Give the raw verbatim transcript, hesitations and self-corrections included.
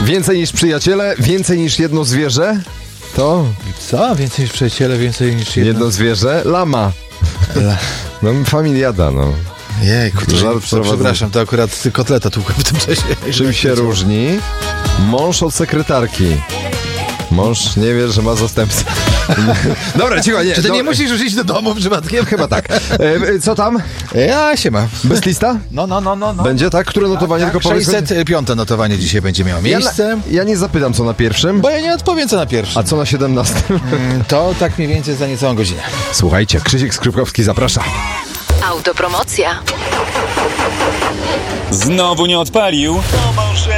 Więcej niż przyjaciele, więcej niż jedno zwierzę. To? Co? Więcej niż przyjaciele, więcej niż jedno... Jedno zwierzę? Lama. La... No familiada, no. Jejku, to, Żart to, przepraszam, to akurat kotleta tłukłem w tym czasie. Czym się różni mąż od sekretarki? Mąż nie wie, że ma zastępcę. Dobra, cicho, nie. Czy ty no, nie musisz już iść do domu przypadkiem? Chyba tak. E, co tam? Ja się ma. Bez lista? No, no, no, no. no. Będzie tak? Które notowanie? Tak, tylko powiedz- sześćset piąte notowanie dzisiaj będzie miało miejsce. Ja, na, ja nie zapytam, co na pierwszym. Bo ja nie odpowiem, co na pierwszym. A co na siedemnastym? Mm, to tak mniej więcej za niecałą godzinę. Słuchajcie, Krzysiek Skrzypkowski zaprasza. Autopromocja. Znowu nie odpalił? To może